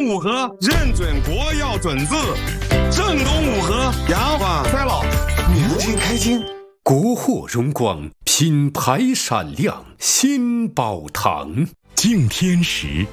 五盒，认准国药准字，正东五盒，洋房衰老， 牛津开金， 国货荣光，品牌闪亮，新宝堂，敬天时。